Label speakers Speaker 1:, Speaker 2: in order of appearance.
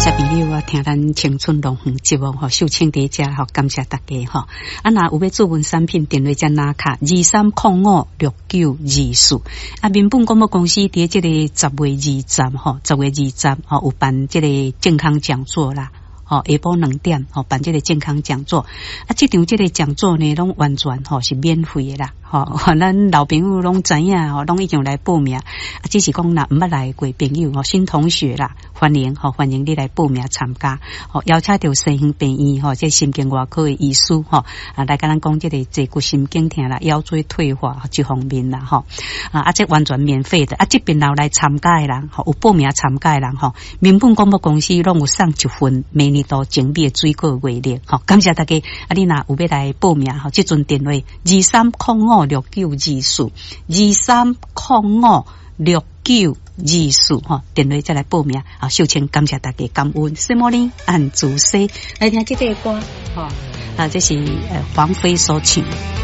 Speaker 1: 谢朋友啊，听咱青春龙凤节目吼，秀清伫遮吼，感谢大家吼。啊，若有要做文产品，电话只拿卡23056924。啊，民本广播公司伫即个10月20吼，10月20吼有办即个健康讲座啦。下晡2点办这个健康讲座，这场这个讲座呢，拢完全是免费的啦。咱老朋友拢知影拢已经来报名。只是讲若毋捌来过朋友新同学啦，欢迎你来报名参加。邀请到西乡病院这神经外科的医师来甲咱讲这个坐骨神经痛啦、腰椎退化这方面啦这完全免费的。这边来参加的人有报名参加的人民本广播公司拢有送1份每年度精美的水果月历感谢大家。你若有要来报名这阵电话23056924，23056924电话再来报名。秀清感谢大家，感恩。什么呢？按主西来听这个歌这是黄飞所唱。